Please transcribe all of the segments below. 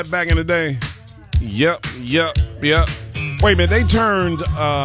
back in the day? Yep. Wait a minute, they turned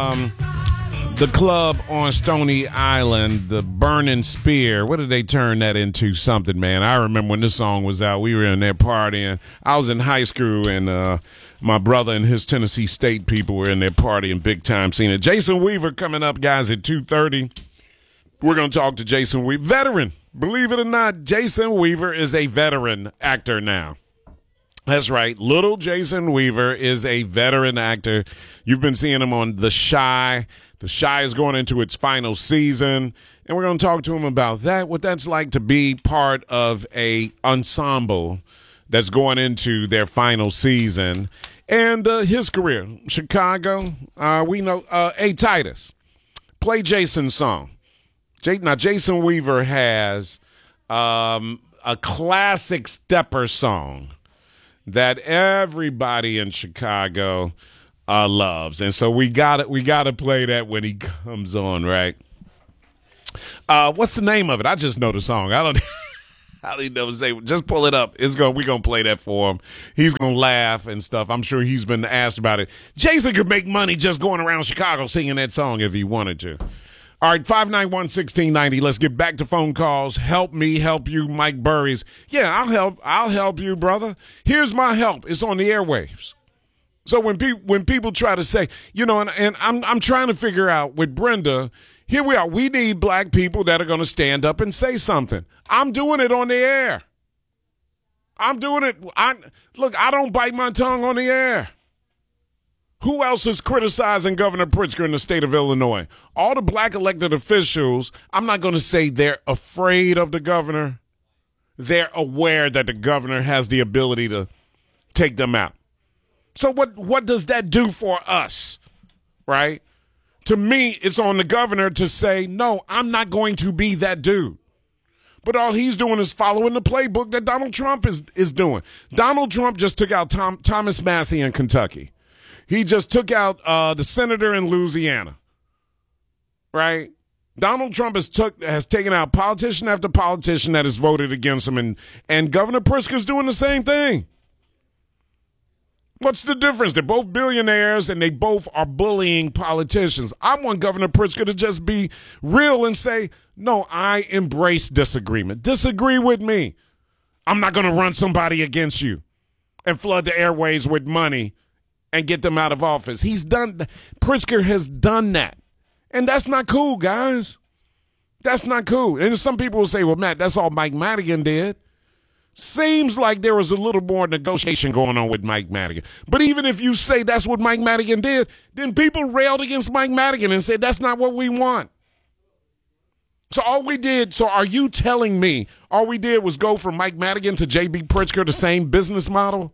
the club on Stony Island, the Burning Spear. What did they turn that into? Something, man. I remember when this song was out, we were in there partying. I was in high school, and my brother and his Tennessee State people were in there partying big time. Seeing it. Jason Weaver coming up, guys, at 2:30. We're going to talk to Jason Weaver. Veteran. Believe it or not, Jason Weaver is a veteran actor now. That's right. Little Jason Weaver is a veteran actor. You've been seeing him on The Chi. The Chi is going into its final season, and we're going to talk to him about that, what that's like to be part of a ensemble that's going into their final season, and his career. Chicago, we know. Hey, Titus, play Jason's song. Now, Jason Weaver has a classic stepper song that everybody in Chicago loves, and so we got to play that when he comes on, right? What's the name of it? I just know the song. I don't even know to say. Just pull it up. We're gonna play that for him. He's gonna laugh and stuff. I'm sure he's been asked about it. Jason could make money just going around Chicago singing that song if he wanted to. All right, 591-1690. Let's get back to phone calls. Help me help you, Mike Burries. Yeah, I'll help you, brother. Here's my help. It's on the airwaves. So when people try to say, and I'm trying to figure out with Brenda, here we are. We need black people that are going to stand up and say something. I'm doing it on the air. I'm doing it. Look, I don't bite my tongue on the air. Who else is criticizing Governor Pritzker in the state of Illinois? All the black elected officials, I'm not going to say they're afraid of the governor. They're aware that the governor has the ability to take them out. So what does that do for us, right? To me, it's on the governor to say, no, I'm not going to be that dude. But all he's doing is following the playbook that Donald Trump is doing. Donald Trump just took out Thomas Massie in Kentucky. He just took out the senator in Louisiana, right? Donald Trump has taken out politician after politician that has voted against him, and Governor Pritzker's doing the same thing. What's the difference? They're both billionaires, and they both are bullying politicians. I want Governor Pritzker to just be real and say, no, I embrace disagreement. Disagree with me. I'm not going to run somebody against you and flood the airways with money and get them out of office. Pritzker has done that. And that's not cool, guys. That's not cool. And some people will say, well, Matt, that's all Mike Madigan did. Seems like there was a little more negotiation going on with Mike Madigan. But even if you say that's what Mike Madigan did, then people railed against Mike Madigan and said that's not what we want. So are you telling me all we did was go from Mike Madigan to J.B. Pritzker, the same business model?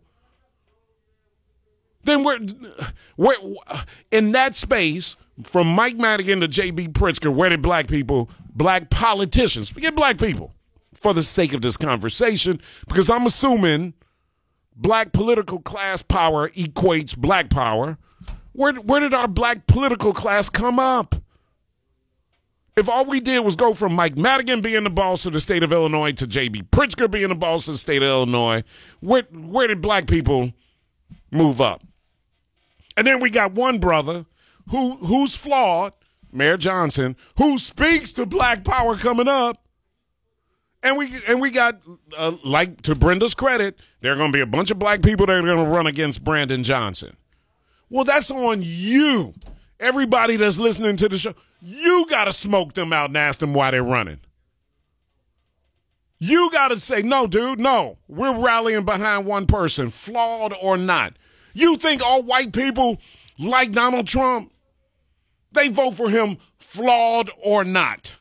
Then we're in that space from Mike Madigan to J.B. Pritzker. Where did black politicians, forget black people for the sake of this conversation, because I'm assuming black political class power equates black power. Where did our black political class come up? If all we did was go from Mike Madigan being the boss of the state of Illinois to J.B. Pritzker being the boss of the state of Illinois, where did black people move up? And then we got one brother who's flawed, Mayor Johnson, who speaks to black power coming up. And we got, like, to Brenda's credit, there are going to be a bunch of black people that are going to run against Brandon Johnson. Well, that's on you. Everybody that's listening to the show, you got to smoke them out and ask them why they're running. You got to say, no, dude, no. We're rallying behind one person, flawed or not. You think all white people like Donald Trump? They vote for him, flawed or not.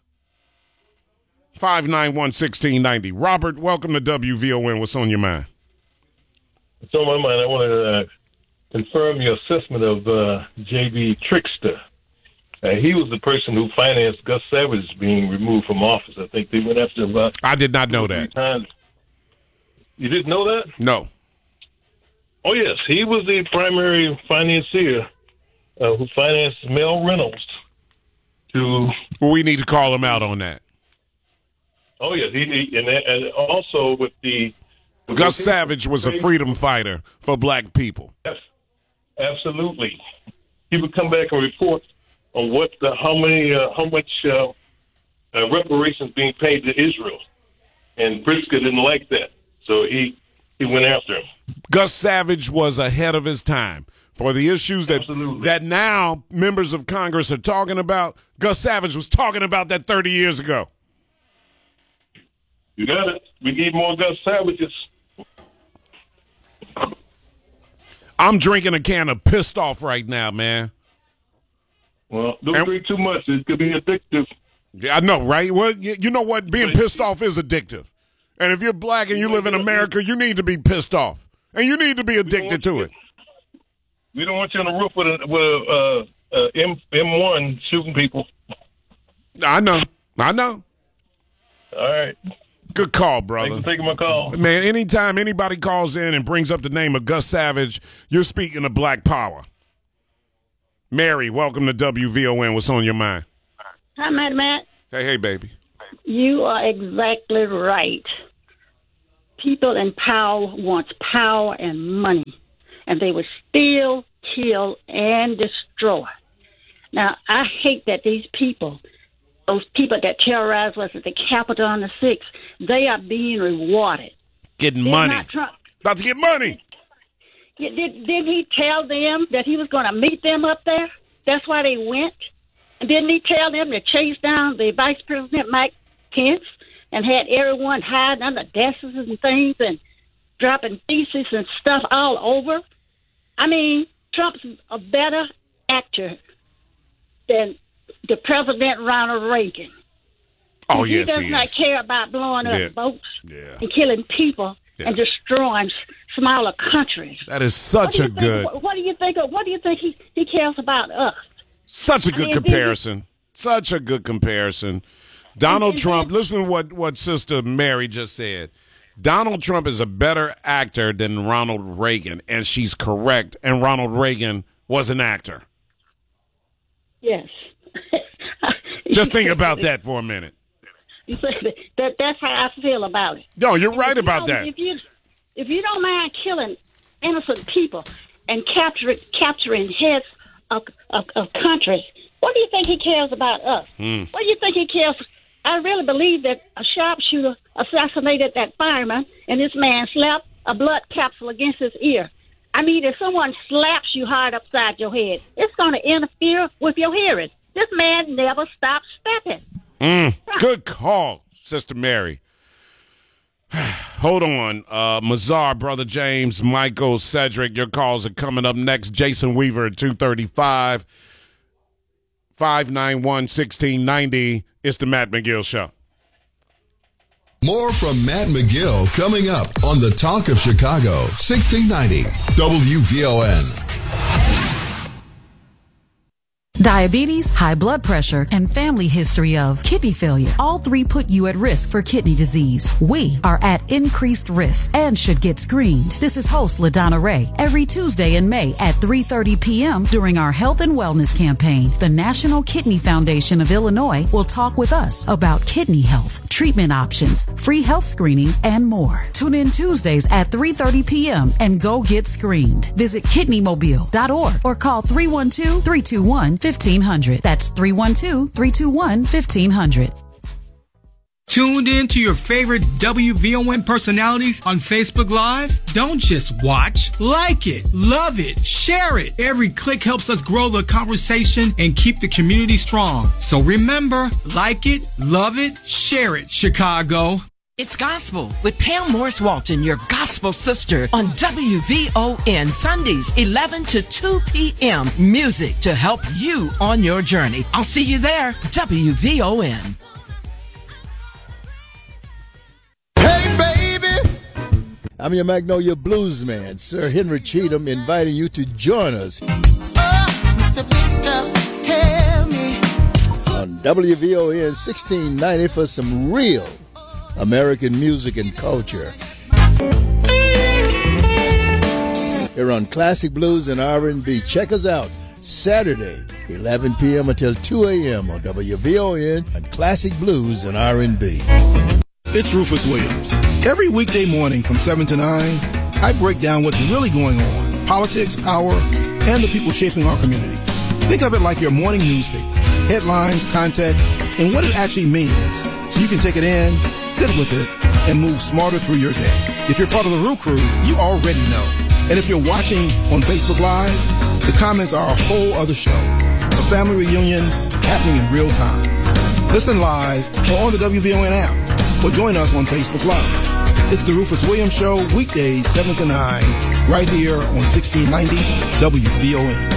591-1690. Robert, welcome to WVON. What's on your mind? What's on my mind? I want to confirm your assessment of J.B. Trickster. He was the person who financed Gus Savage being removed from office. I think they went after about. I did not know that. Times. You didn't know that? No. Oh, yes. He was the primary financier who financed Mel Reynolds to. We need to call him out on that. Oh, yes. And also with the Gus Savage was a freedom fighter for black people. Yes, absolutely. He would come back and report on how much reparations being paid to Israel, and Pritzker didn't like that, so he went after him. Gus Savage was ahead of his time. For the issues that now members of Congress are talking about, Gus Savage was talking about that 30 years ago. You got it. We need more Gus Savages. I'm drinking a can of Pissed Off right now, man. Well, don't drink too much. It could be addictive. Yeah, I know, right? Well, you know what? Being pissed off is addictive. And if you're black and you live in America, you need to be pissed off. And you need to be addicted to it. We don't want you on the roof with a M1 shooting people. I know. All right. Good call, brother. Thanks for taking my call. Man, anytime anybody calls in and brings up the name of Gus Savage, you're speaking of black power. Mary, welcome to WVON. What's on your mind? Hi, Matt. Hey, baby. You are exactly right. People in power want power and money, and they would steal, kill, and destroy. Now, I hate that those people that terrorized us at the Capitol on the 6th, they are being rewarded. Getting money. About to get money. Did he tell them that he was going to meet them up there? That's why they went. And didn't he tell them to chase down the Vice President Mike Pence and had everyone hiding under desks and things and dropping theses and stuff all over? I mean, Trump's a better actor than the President Ronald Reagan. Oh, yes, he does not care about blowing up boats and killing people and destroying smaller countries. That is such a good. What do you think he cares about us? Such a good comparison. Such a good comparison. Donald Trump, listen to what Sister Mary just said. Donald Trump is a better actor than Ronald Reagan, and she's correct, and Ronald Reagan was an actor. Yes. Just think about that for a minute. That's how I feel about it. No, you're right about that. If you don't mind killing innocent people and capturing heads of countries, what do you think he cares about us? What do you think he cares? I really believe that a sharpshooter assassinated that fireman, and this man slapped a blood capsule against his ear. I mean, if someone slaps you hard upside your head, it's going to interfere with your hearing. This man never stopped stepping. Good call, Sister Mary. Hold on. Mazar, Brother James, Michael, Cedric, your calls are coming up next. Jason Weaver at 2:35. 591-1690. It's the Matt McGill Show. More from Matt McGill coming up on the Talk of Chicago, 1690 WVON. Diabetes, high blood pressure, and family history of kidney failure. All three put you at risk for kidney disease. We are at increased risk and should get screened. This is host LaDonna Ray. Every Tuesday in May at 3:30 p.m. during our health and wellness campaign, the National Kidney Foundation of Illinois will talk with us about kidney health, treatment options, free health screenings, and more. Tune in Tuesdays at 3:30 p.m. and go get screened. Visit kidneymobile.org or call 312-321-1500. That's 312-321-1500. Tuned in to your favorite WVON personalities on Facebook Live? Don't just watch, like it, love it, share it. Every click helps us grow the conversation and keep the community strong. So remember, like it, love it, share it, Chicago. It's Gospel with Pam Morris Walton, your gospel sister, on WVON Sundays, 11 to 2 p.m. Music to help you on your journey. I'll see you there. WVON. Hey, baby! I'm your Magnolia Blues man, Sir Henry Cheatham, inviting you to join us Mr. Big Stuff, tell me. on WVON 1690 for some real American music and culture. Here on Classic Blues and R&B. Check us out Saturday, 11 p.m. until 2 a.m. on WVON and Classic Blues and R&B. It's Rufus Williams. Every weekday morning from 7 to 9, I break down what's really going on, politics, power, and the people shaping our communities. Think of it like your morning newspaper, headlines, context, and what it actually means, so you can take it in, sit with it, and move smarter through your day. If you're part of the Roo Crew, you already know. And if you're watching on Facebook Live, the comments are a whole other show. A family reunion happening in real time. Listen live or on the WVON app, or join us on Facebook Live. It's the Rufus Williams Show, weekdays 7 to 9, right here on 1690 WVON.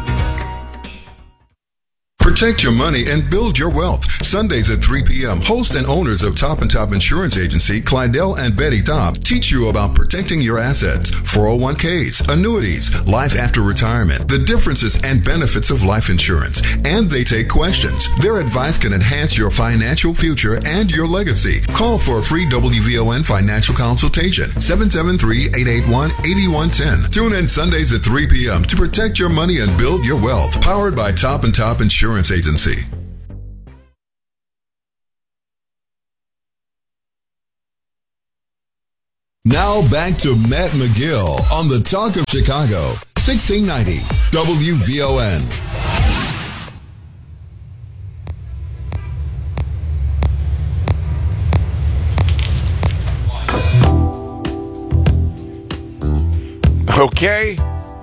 Protect your money and build your wealth. Sundays at 3 p.m., host and owners of Top and Top Insurance Agency, Clydell and Betty Top, teach you about protecting your assets, 401ks, annuities, life after retirement, the differences and benefits of life insurance. And they take questions. Their advice can enhance your financial future and your legacy. Call for a free WVON financial consultation, 773-881-8110. Tune in Sundays at 3 p.m. to protect your money and build your wealth. Powered by Top and Top Insurance Agency. Now back to Matt McGill on the Talk of Chicago, 1690 WVON. Okay.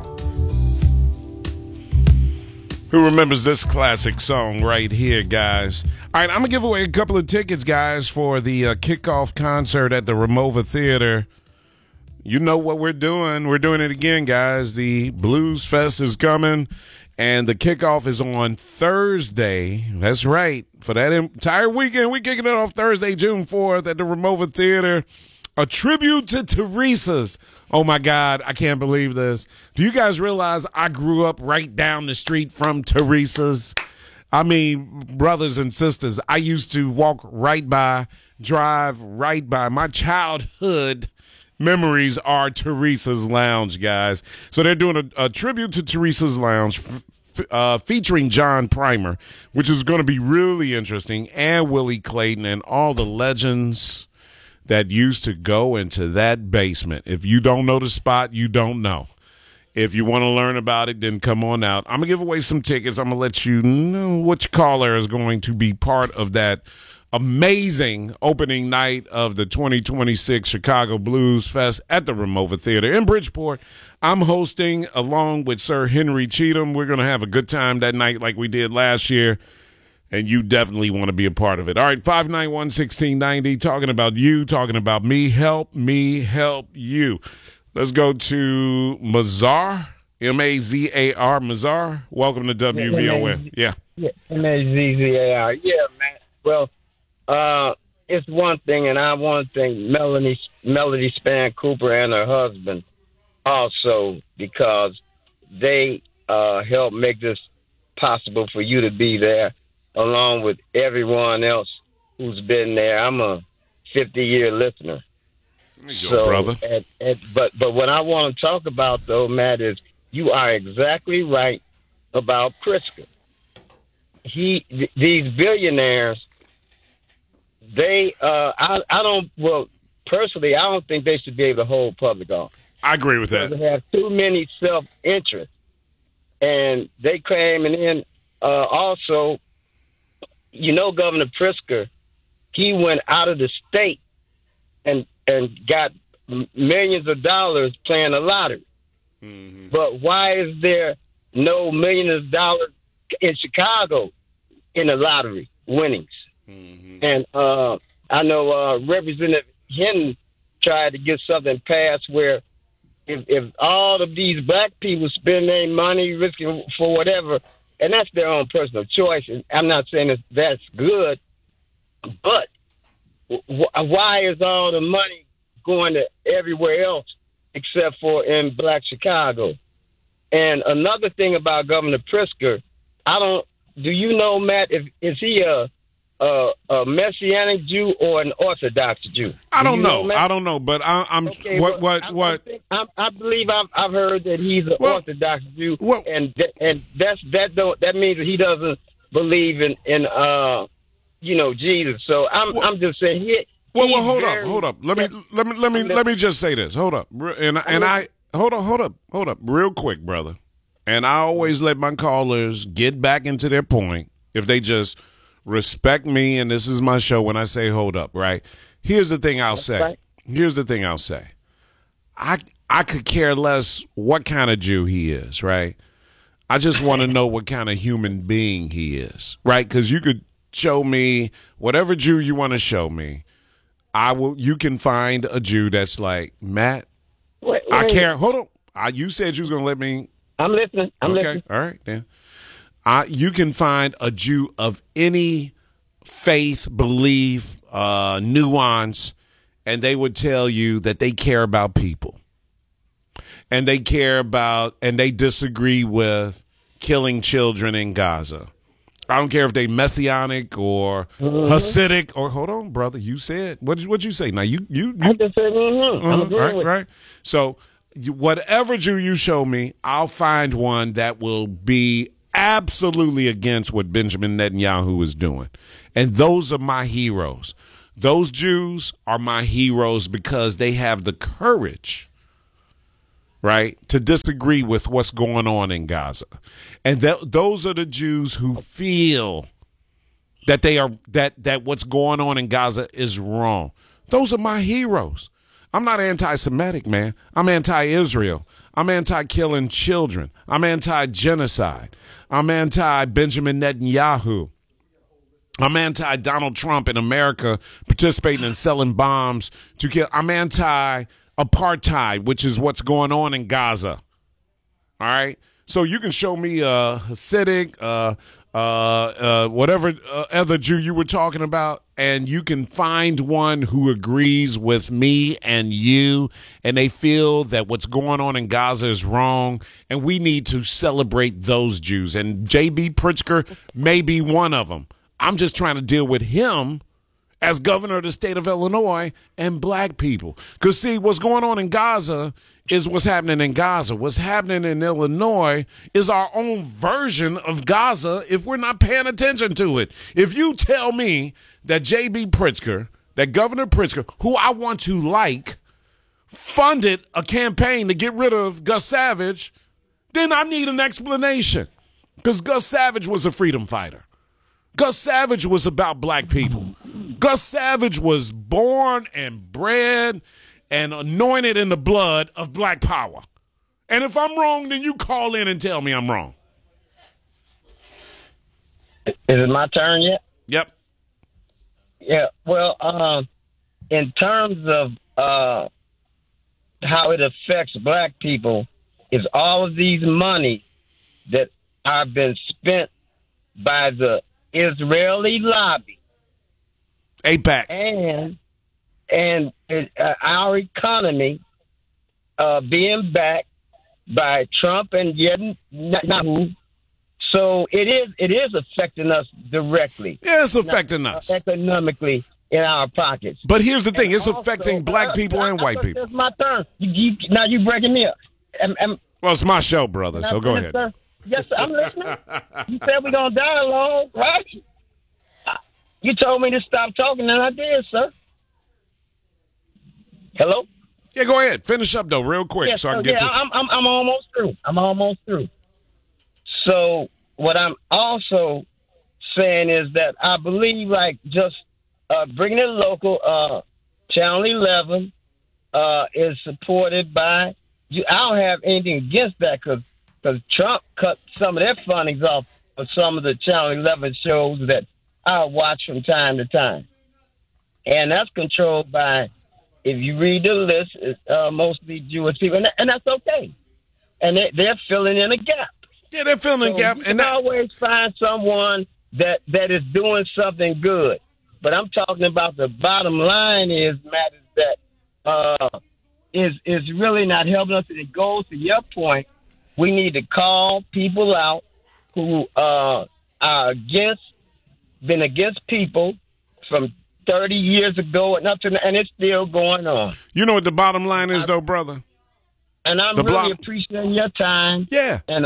Who remembers this classic song right here, guys? All right, I'm going to give away a couple of tickets, guys, for the kickoff concert at the Ramova Theater. You know what we're doing. We're doing it again, guys. The Blues Fest is coming, and the kickoff is on Thursday. That's right. For that entire weekend, we're kicking it off Thursday, June 4th at the Ramova Theater. A tribute to Teresa's. Oh, my God. I can't believe this. Do you guys realize I grew up right down the street from Teresa's? I mean, brothers and sisters, I used to walk right by, drive right by. My childhood memories are Teresa's Lounge, guys. So they're doing a tribute to Teresa's Lounge featuring John Primer, which is going to be really interesting, and Willie Clayton and all the legends that used to go into that basement. If you don't know the spot, you don't know. If you want to learn about it, then come on out. I'm going to give away some tickets. I'm going to let you know which caller is going to be part of that amazing opening night of the 2026 Chicago Blues Fest at the Ramova Theater in Bridgeport. I'm hosting along with Sir Henry Cheatham. We're going to have a good time that night like we did last year. And you definitely want to be a part of it. All right, 591-1690, talking about you, talking about me. Help me help you. Let's go to Mazar, M-A-Z-A-R, Mazar. Welcome to WVON. Yeah. M-A-Z-Z-A-R. Yeah, man. Well, it's one thing, and I want to thank Melody Span Cooper and her husband also, because they helped make this possible for you to be there, along with everyone else who's been there. I'm a 50-year listener. There you go, brother. But what I want to talk about, though, Matt, is you are exactly right about Pritzker. These billionaires, personally, I don't think they should be able to hold public office. I agree with that. They have too many self-interests. And they came in also. You know, Governor Pritzker, he went out of the state and got millions of dollars playing the lottery. Mm-hmm. But why is there no millions of dollars in Chicago in the lottery winnings? Mm-hmm. And I know Representative Hinton tried to get something passed where if all of these black people spend their money risking for whatever, and that's their own personal choice. And I'm not saying that's good, but why is all the money going to everywhere else except for in Black Chicago? And another thing about Governor Pritzker, do you know, Matt, is he a Messianic Jew or an Orthodox Jew? I don't know. I don't know, but I'm okay, what? I believe I've heard that he's an Orthodox Jew, and that means that he doesn't believe in Jesus. So I'm just saying Well, hold up. Let me just say this. Hold up, hold up, real quick, brother. And I always let my callers get back into their point if they just respect me. And this is my show. When I say hold up, right? Here's the thing I'll say. Right. Here's the thing I'll say. I could care less what kind of Jew he is, right? I just want to know what kind of human being he is, right? Because you could show me whatever Jew you want to show me. You can find a Jew that's like, Matt, wait. I care. Hold on. You said you was going to let me. I'm listening. I'm listening. All right, then. You can find a Jew of any faith, belief, nuance, and they would tell you that they care about people. And they they disagree with killing children in Gaza. I don't care if they Messianic or Hasidic or hold on, brother. You said what'd you say? Now you I just said I'm agreeing with right. So whatever Jew you show me, I'll find one that will be absolutely against what Benjamin Netanyahu is doing, and those are my heroes. Those Jews are my heroes because they have the courage, right, to disagree with what's going on in Gaza. And those are the Jews who feel that that what's going on in Gaza is wrong. Those are my heroes. I'm not anti-Semitic, man. I'm anti-Israel. I'm anti-killing children. I'm anti-genocide. I'm anti-Benjamin Netanyahu. I'm anti-Donald Trump in America participating in selling bombs to kill. I'm anti-apartheid, which is what's going on in Gaza. All right? So you can show me a Hasidic, whatever other Jew you were talking about, and you can find one who agrees with me and you, and they feel that what's going on in Gaza is wrong, and we need to celebrate those Jews. And J.B. Pritzker may be one of them. I'm just trying to deal with him as governor of the state of Illinois and black people. Because, see, what's going on in Gaza is what's happening in Gaza. What's happening in Illinois is our own version of Gaza if we're not paying attention to it. If you tell me that J.B. Pritzker, that Governor Pritzker, who I want to like, funded a campaign to get rid of Gus Savage, then I need an explanation. Because Gus Savage was a freedom fighter. Gus Savage was about black people. Gus Savage was born and bred and anointed in the blood of black power. And if I'm wrong, then you call in and tell me I'm wrong. Is it my turn yet? Yep. Yeah, well, in terms of how it affects black people, is all of these money that have been spent by the Israeli lobby, AIPAC, and our economy being backed by Trump and Netanyahu. So it is affecting us directly. Yeah, it's affecting us economically in our pockets. But here's the thing: it's affecting black people and white people. It's my turn. Now you breaking me up. Well, it's my show, brother. So go ahead. Sir? Yes, sir, I'm listening. You said we're going to dialogue, right? You told me to stop talking, and I did, sir. Hello? Yeah, go ahead. Finish up, though, real quick. Yes, so I can get to I'm almost through. I'm almost through. So what I'm also saying is that I believe, like, just bringing it local, Channel 11 is supported by you. I don't have anything against that because Trump cut some of their fundings off of some of the Channel 11 shows that I watch from time to time. And that's controlled by, if you read the list, it's mostly Jewish people. And that's okay. And they're filling in a gap. Yeah, they're filling in a gap. You can always find someone that is doing something good. But I'm talking about the bottom line is, Matt, is that is really not helping us. And it goes to your point. We need to call people out who are been against people from 30 years ago and up to now, and it's still going on. You know what the bottom line is, though, brother? And I'm really appreciating your time. Yeah. And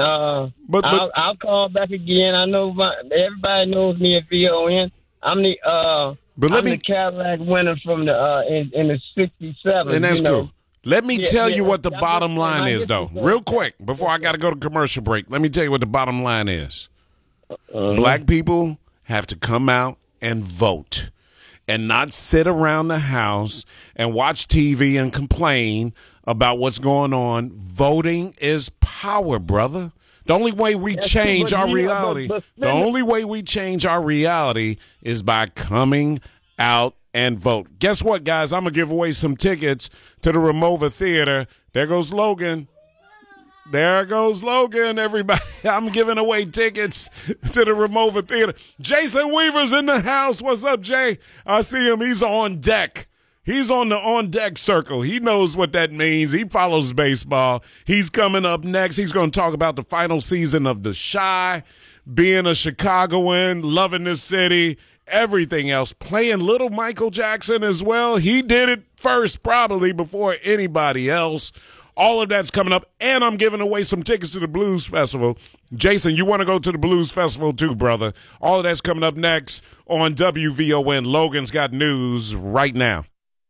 I'll call back again. I know everybody knows me at VON. I'm the But I'm the Cadillac winner from the in the '67, and that's true. Let me tell you what the I'm bottom just- line I is, get though, the- real quick before I got to go to commercial break. Let me tell you what the bottom line is. Black people have to come out and vote, and not sit around the house and watch TV and complain about what's going on. Voting is power, brother. The only way we change our reality, the only way we change our reality is by coming out and vote. Guess what, guys? I'm going to give away some tickets to the Ramova Theater. There goes Logan. There goes Logan, everybody. I'm giving away tickets to the Ramova Theater. Jason Weaver's in the house. What's up, Jay? I see him. He's on deck. He's on the on-deck circle. He knows what that means. He follows baseball. He's coming up next. He's going to talk about the final season of The Chi, being a Chicagoan, loving this city, everything else, playing little Michael Jackson as well. He did it first, probably, before anybody else. All of that's coming up, and I'm giving away some tickets to the Blues Festival. Jason, you want to go to the Blues Festival too, brother. All of that's coming up next on WVON. Logan's got news right now.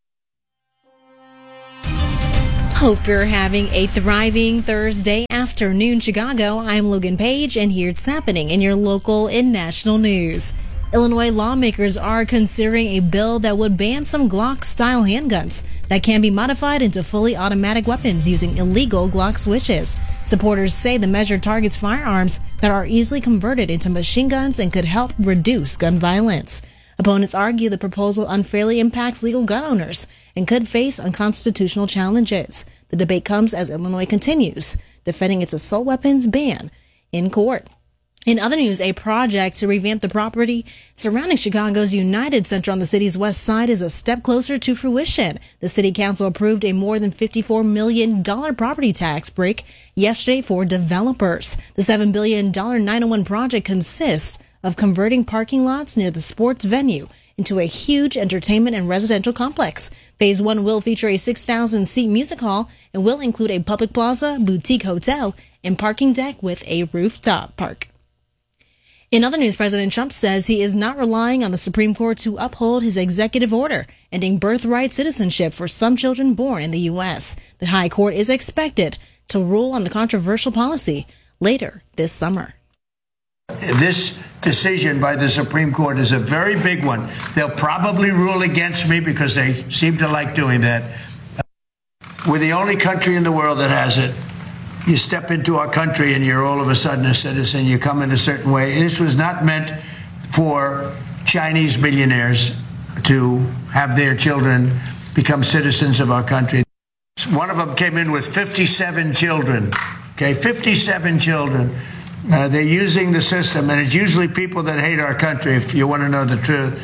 Hope you're having a thriving Thursday afternoon, Chicago. I'm Logan Page, and here's happening in your local and national news. Illinois lawmakers are considering a bill that would ban some Glock-style handguns that can be modified into fully automatic weapons using illegal Glock switches. Supporters say the measure targets firearms that are easily converted into machine guns and could help reduce gun violence. Opponents argue the proposal unfairly impacts legal gun owners and could face unconstitutional challenges. The debate comes as Illinois continues defending its assault weapons ban in court. In other news, a project to revamp the property surrounding Chicago's United Center on the city's west side is a step closer to fruition. The city council approved a more than $54 million property tax break yesterday for developers. The $7 billion 901 project consists of converting parking lots near the sports venue into a huge entertainment and residential complex. Phase 1 will feature a 6,000-seat music hall and will include a public plaza, boutique hotel, and parking deck with a rooftop park. In other news, President Trump says he is not relying on the Supreme Court to uphold his executive order ending birthright citizenship for some children born in the U.S. The High Court is expected to rule on the controversial policy later this summer. This decision by the Supreme Court is a very big one. They'll probably rule against me because they seem to like doing that. We're the only country in the world that has it. You step into our country and you're all of a sudden a citizen. You come in a certain way. This was not meant for Chinese billionaires to have their children become citizens of our country. One of them came in with 57 children. Okay, 57 children. They're using the system, and it's usually people that hate our country, if you want to know the truth.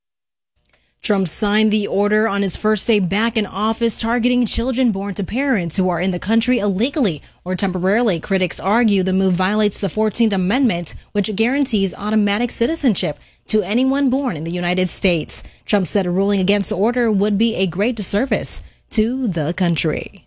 Trump signed the order on his first day back in office, targeting children born to parents who are in the country illegally or temporarily. Critics argue the move violates the 14th Amendment, which guarantees automatic citizenship to anyone born in the United States. Trump said a ruling against the order would be a great disservice to the country.